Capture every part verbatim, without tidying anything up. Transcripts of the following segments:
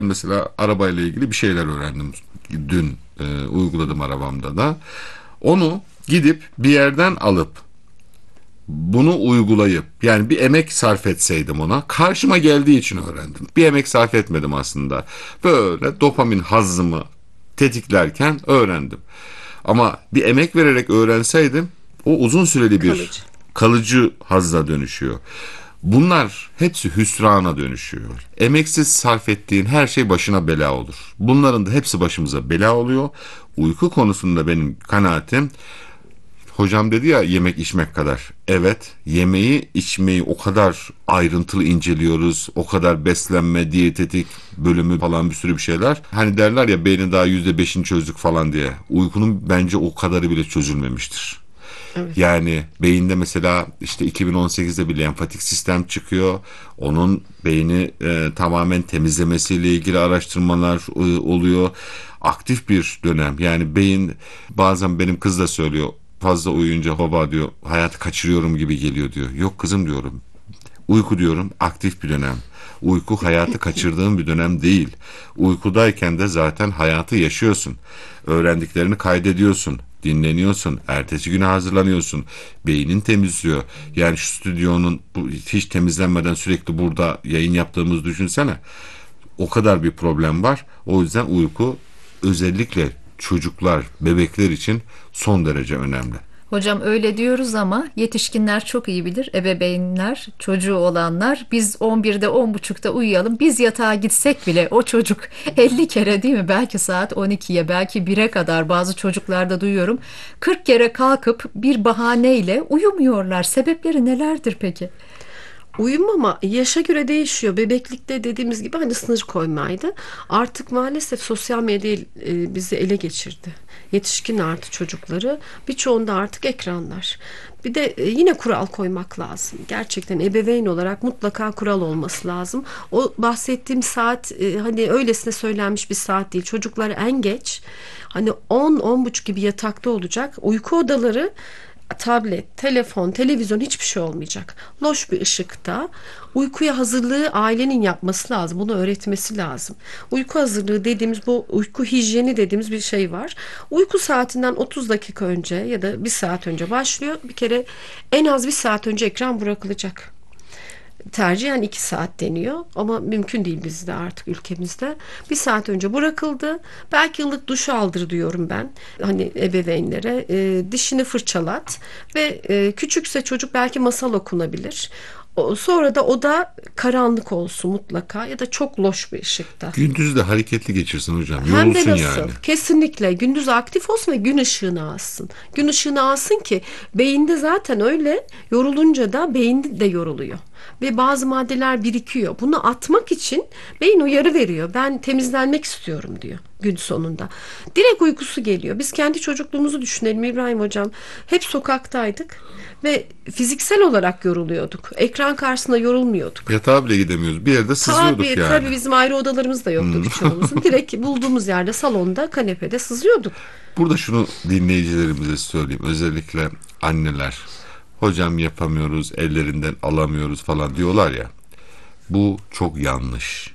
Mesela arabayla ilgili bir şeyler öğrendim. Dün e, uyguladım arabamda da. Onu gidip bir yerden alıp bunu uygulayıp yani bir emek sarf etseydim ona karşıma geldiği için öğrendim. Bir emek sarf etmedim aslında. Böyle dopamin hazzımı tetiklerken öğrendim. Ama bir emek vererek öğrenseydim o uzun süreli bir Kalıcı. kalıcı hazza dönüşüyor. Bunlar hepsi hüsrana dönüşüyor. Emeksiz sarf ettiğin her şey başına bela olur. Bunların da hepsi başımıza bela oluyor. Uyku konusunda benim kanaatim, hocam dedi ya yemek içmek kadar. Evet, yemeği içmeyi o kadar ayrıntılı inceliyoruz. O kadar beslenme, diyetetik bölümü falan bir sürü bir şeyler. Hani derler ya beynin daha yüzde beşini çözdük falan diye. Uykunun bence o kadarı bile çözülmemiştir. Evet. Yani beyinde mesela işte iki bin on sekizde bir lenfatik sistem çıkıyor. Onun beyni e, tamamen temizlemesiyle ilgili araştırmalar e, oluyor. Aktif bir dönem. Yani beyin, bazen benim kız da söylüyor. Fazla uyuyunca baba diyor hayatı kaçırıyorum gibi geliyor diyor. Yok kızım diyorum. Uyku diyorum aktif bir dönem. Uyku hayatı kaçırdığın bir dönem değil. Uykudayken de zaten hayatı yaşıyorsun. Öğrendiklerini kaydediyorsun. Dinleniyorsun. Ertesi güne hazırlanıyorsun. Beynin temizliyor. Yani şu stüdyonun bu, hiç temizlenmeden sürekli burada yayın yaptığımızı düşünsene. O kadar bir problem var. O yüzden uyku özellikle çocuklar, bebekler için son derece önemli. Hocam öyle diyoruz ama yetişkinler çok iyi bilir. Ebeveynler, çocuğu olanlar biz on birde on buçukta uyuyalım. Biz yatağa gitsek bile o çocuk elli kere değil mi? Belki saat on ikiye belki bire kadar bazı çocuklarda duyuyorum. kırk kere kalkıp bir bahaneyle uyumuyorlar. Sebepleri nelerdir peki? Uyumama yaşa göre değişiyor. Bebeklikte dediğimiz gibi hani sınır koymaydı. Artık maalesef sosyal medya e, bizi ele geçirdi. Yetişkin artı çocukları birçoğunda artık ekranlar. Bir de e, yine kural koymak lazım. Gerçekten ebeveyn olarak mutlaka kural olması lazım. O bahsettiğim saat e, hani öylesine söylenmiş bir saat değil. Çocuklar en geç hani on on buçuk gibi yatakta olacak. Uyku odaları tablet, telefon, televizyon hiçbir şey olmayacak. Loş bir ışıkta uykuya hazırlığı ailenin yapması lazım. Bunu öğretmesi lazım. Uyku hazırlığı dediğimiz bu uyku hijyeni dediğimiz bir şey var. Uyku saatinden otuz dakika önce ya da bir saat önce başlıyor. Bir kere en az bir saat önce ekran bırakılacak. Tercihen iki saat deniyor ama mümkün değil bizde artık ülkemizde. Bir saat önce bırakıldı. Belki ılık duş aldır diyorum ben. Hani ebeveynlere e, dişini fırçalat ve e, küçükse çocuk belki masal okunabilir. O, sonra da oda karanlık olsun mutlaka ya da çok loş bir ışıkta. Gündüzü de hareketli geçirsin hocam. Hem de Yorulsun nasıl? yani. Kesinlikle gündüz aktif olsun ve gün ışığını alsın. Gün ışığını alsın ki beyinde zaten öyle yorulunca da beyin de yoruluyor. Ve bazı maddeler birikiyor. Bunu atmak için beyin uyarı veriyor. Ben temizlenmek istiyorum diyor gün sonunda. Direkt uykusu geliyor. Biz kendi çocukluğumuzu düşünelim İbrahim Hocam. Hep sokaktaydık ve fiziksel olarak yoruluyorduk. Ekran karşısında yorulmuyorduk. Yatağa bile gidemiyoruz. Bir yerde sızıyorduk Tabii yani. tabii bizim ayrı odalarımız da yoktu Hmm. birçoğumuzun. Direkt bulduğumuz yerde salonda kanepede sızıyorduk. Burada şunu dinleyicilerimize söyleyeyim. Özellikle anneler. Hocam yapamıyoruz, ellerinden alamıyoruz falan diyorlar ya. Bu çok yanlış.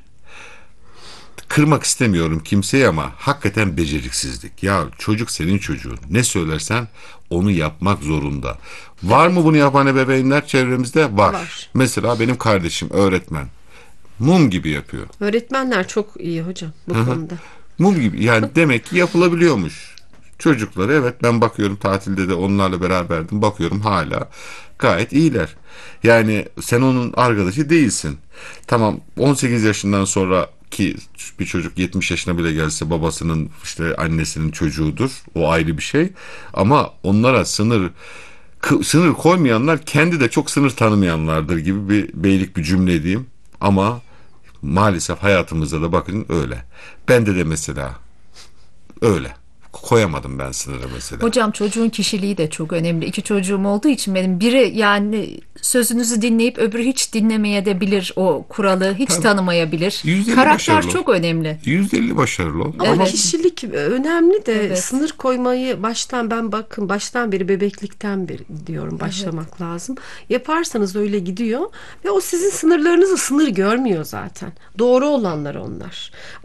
Kırmak istemiyorum kimseyi ama hakikaten beceriksizlik. Ya çocuk senin çocuğun. Ne söylersen onu yapmak zorunda. Var mı Evet, bunu yapan ebeveynler çevremizde? Var. var. Mesela benim kardeşim öğretmen. Mum gibi yapıyor. Öğretmenler çok iyi hocam bu konuda. Mum gibi yani, demek ki yapılabiliyormuş. Çocukları, evet, ben bakıyorum tatilde de onlarla beraberdim, bakıyorum hala gayet iyiler. Yani sen onun arkadaşı değilsin. Tamam, on sekiz yaşından sonra ki bir çocuk yetmiş yaşına bile gelse babasının işte annesinin çocuğudur. O ayrı bir şey. Ama onlara sınır kı- sınır koymayanlar kendi de çok sınır tanımayanlardır gibi bir beylik bir cümle diyeyim. Ama maalesef hayatımızda da bakın öyle. Bende de mesela öyle. koyamadım ben sınırı mesela. Hocam çocuğun kişiliği de çok önemli. İki çocuğum olduğu için benim biri yani sözünüzü dinleyip öbürü hiç dinlemeye de bilir o kuralı, hiç Tabii. tanımayabilir. Yüzde elli Karakter başarılı ol. çok önemli. yüzde elli başarılı ol. Ama Evet. kişilik önemli de Evet. sınır koymayı baştan ben bakın baştan beri bebeklikten beri diyorum başlamak lazım. Yaparsanız öyle gidiyor ve o sizin sınırlarınızı sınır görmüyor zaten. Doğru olanlar onlar.